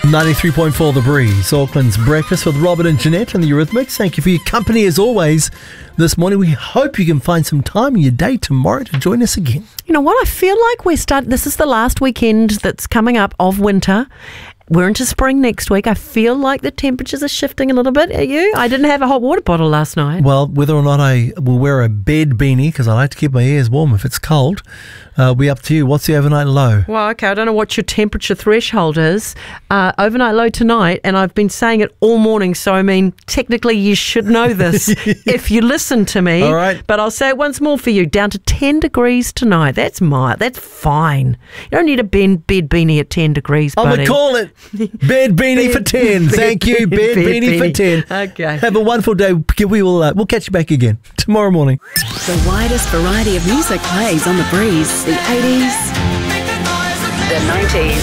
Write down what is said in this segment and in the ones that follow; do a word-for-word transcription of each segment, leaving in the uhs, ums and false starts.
ninety-three point four The Breeze, Auckland's breakfast with Robert and Jeanette and the Eurythmics. Thank you for your company as always this morning. We hope you can find some time in your day tomorrow to join us again. You know what? I feel like we're starting. This is the last weekend that's coming up of winter. We're into spring next week. I feel like the temperatures are shifting a little bit. Are you? I didn't have a hot water bottle last night. Well, whether or not I will wear a bed beanie, because I like to keep my ears warm if it's cold, uh, will be up to you. What's the overnight low? Well, okay, I don't know what your temperature threshold is. Uh, overnight low tonight, and I've been saying it all morning, so I mean, technically you should know this if you listen to me. All right. But I'll say it once more for you. Down to ten degrees tonight. That's mild. That's fine. You don't need a bed, bed beanie at ten degrees, I'm buddy. going to call it bed beanie for ten. Thank you, bed, bed beanie, for beanie. ten. Okay. Have a wonderful day. We will, uh, we'll catch you back again tomorrow morning. The widest variety of music plays on The Breeze. The eighties, the nineties,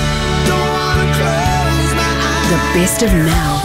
the best of now.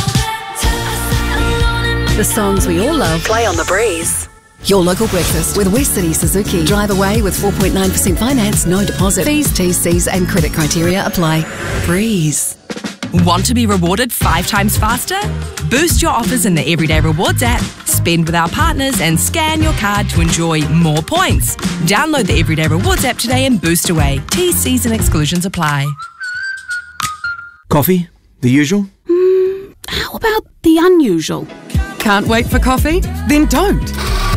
The songs we all love play on The Breeze. Your local breakfast with West City Suzuki. Drive away with four point nine percent finance, no deposit. Fees, T's, C's and credit criteria apply. Breeze. Want to be rewarded five times faster? Boost your offers in the Everyday Rewards app, spend with our partners and scan your card to enjoy more points. Download the Everyday Rewards app today and boost away. T's, C's and exclusions apply. Coffee? The usual? Mm, how about the unusual? Can't wait for coffee? Then don't.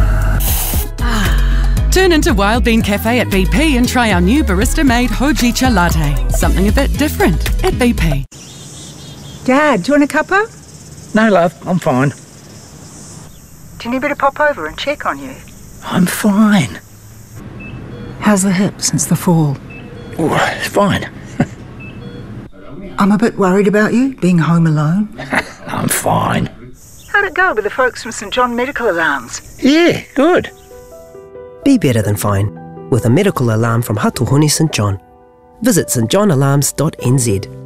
Turn into Wild Bean Cafe at B P and try our new barista-made Hojicha latte. Something a bit different at B P. Dad, do you want a cuppa? No, love, I'm fine. Do you need me to pop over and check on you? I'm fine. How's the hip since the fall? Oh, it's fine. I'm a bit worried about you, being home alone. I'm fine. How'd it go with the folks from St John Medical Alarms? Yeah, good. Be better than fine with a medical alarm from Hatuhuni St John. Visit st john alarms dot n z.